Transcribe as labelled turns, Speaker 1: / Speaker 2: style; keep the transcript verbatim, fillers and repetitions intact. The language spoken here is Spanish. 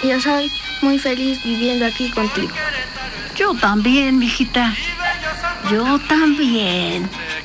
Speaker 1: Yo soy muy feliz viviendo aquí contigo.
Speaker 2: Yo también, mijita. Yo también.